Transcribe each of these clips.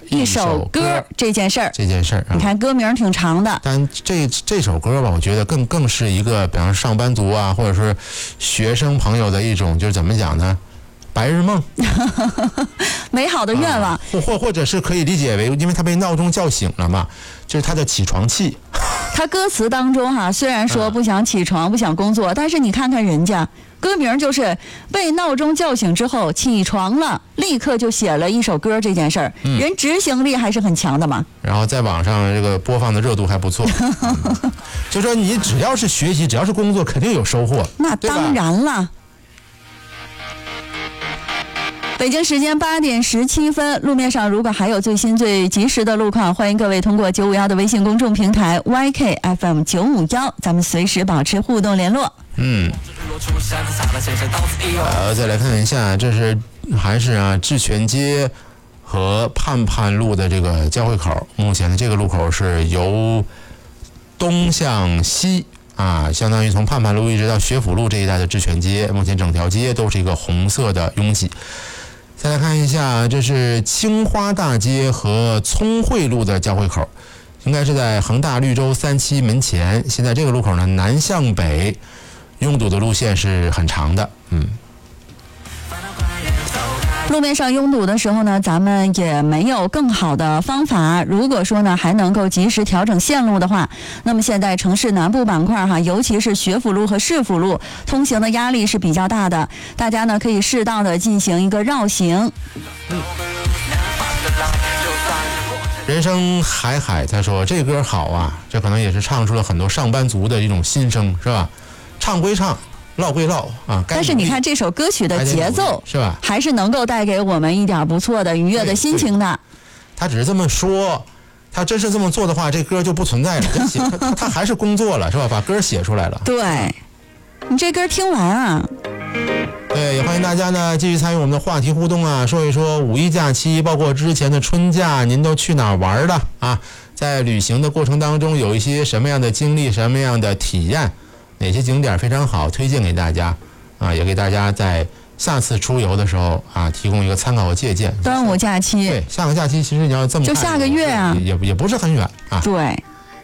一首歌这件事儿，你看歌名挺长的， 但这首歌吧，我觉得更是一个，比方说上班族啊，或者是学生朋友的一种，就是怎么讲呢？白日梦， 美好的愿望， 或者是可以理解为，因为他被闹钟叫醒了嘛，就是他的起床气。 他歌词当中虽然说不想起床，不想工作，但是你看看人家歌名就是被闹钟叫醒之后起床了，立刻就写了一首歌这件事儿，人执行力还是很强的嘛。 然后在网上这个播放的热度还不错，就说你只要是学习，只要是工作，肯定有收获。 那当然了。北京时间8点17分，路面上如果还有最新最及时的路况，欢迎各位通过951的微信公众平台 YKFM951，咱们随时保持互动联络。 再来看一下，这是还是智权街和盼盼路的这个交汇口，目前的这个路口是由东向西相当于从盼盼路一直到学府路这一带的智权街，目前整条街都是一个红色的拥挤。再来看一下，这是青花大街和聪慧路的交汇口，应该是在恒大绿洲3期门前。现在这个路口呢，南向北拥堵的路线是很长的。 路面上拥堵的时候呢，咱们也没有更好的方法。如果说呢还能够及时调整线路的话，那么现在城市南部板块尤其是学府路和市府路通行的压力是比较大的，大家呢可以适当的进行一个绕行。 人生海海他说这歌好啊，这可能也是唱出了很多上班族的一种心声，是吧？唱归唱，唠归唠但是你看这首歌曲的节奏是吧， 还是能够带给我们一点不错的愉悦的心情的。 他只是这么说，他真是这么做的话，这歌就不存在了。他还是工作了，是吧？把歌写出来了。 对，你这歌听完对，也欢迎大家呢继续参与我们的话题互动说一说五一假期，包括之前的春假，您都去哪儿玩了在旅行的过程当中有一些什么样的经历，什么样的体验？哪些景点非常好，推荐给大家也给大家在下次出游的时候提供一个参考和借鉴。 端午假期， 对，下个假期其实你要这么看， 就下个月也不是很远对，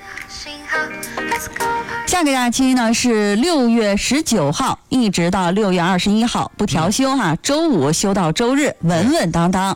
下个假期呢是6月19号一直到6月21号，不调休周五休到周日，稳稳当当。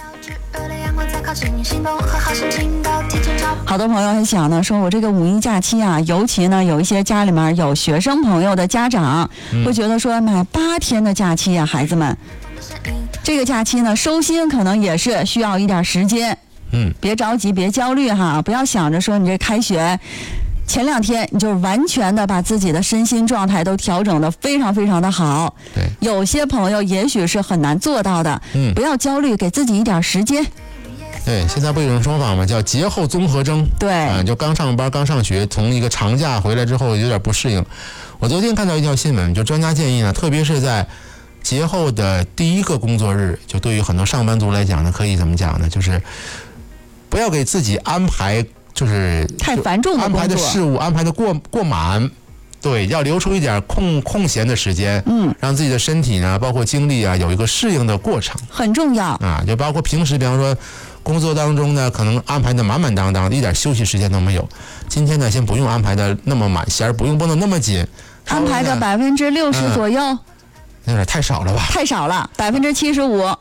好多朋友还想呢，说我这个五一假期尤其呢有一些家里面有学生朋友的家长会觉得说，买8天的假期孩子们这个假期呢收心可能也是需要一点时间。别着急，别焦虑不要想着说你这开学前2天你就完全的把自己的身心状态都调整的非常非常的好。 对， 有些朋友也许是很难做到的。不要焦虑，给自己一点时间。 对，现在不有一种说法吗？叫节后综合征。 对， 就刚上班刚上学，从一个长假回来之后有点不适应。我昨天看到一条新闻，就专家建议呢，特别是在节后的第1个工作日，就对于很多上班族来讲呢，可以怎么讲呢？就是不要给自己安排就是太繁重的工作， 安排的事物安排的过满。对，要留出一点空闲的时间，让自己的身体呢，包括精力有一个适应的过程， 很重要就包括平时，比方说工作当中呢，可能安排的满满当当，一点休息时间都没有。今天呢，先不用安排的那么满，弦不用绷得那么紧， 安排个60%左右， 有点太少了吧？ 太少了，75%、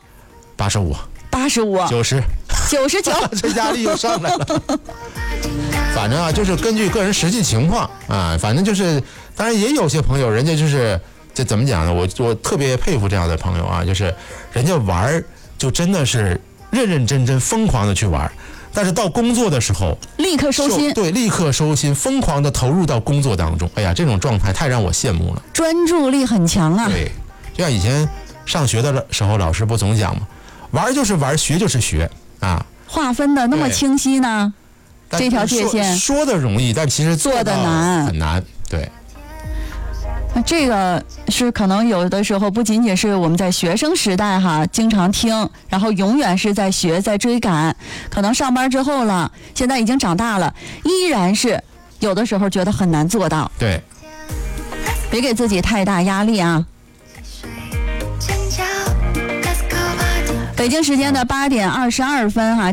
85、90、 99， 这压力又上来了。反正就是根据个人实际情况反正就是，当然也有些朋友，人家就是这怎么讲呢？我特别佩服这样的朋友就是人家玩就真的是认认真真疯狂的去玩，但是到工作的时候立刻收心。 对，立刻收心，疯狂的投入到工作当中。哎呀，这种状态太让我羡慕了， 专注力很强对，就像以前上学的时候，老师不总讲吗？玩就是玩，学就是学划分的那么清晰呢？这条界限说的容易，但其实做的难，很难。对， 这个是可能有的时候不仅仅是我们在学生时代经常听，然后永远是在学在追赶，可能上班之后了，现在已经长大了，依然是有的时候觉得很难做到。 对， 别给自己太大压力北京时间的8点22分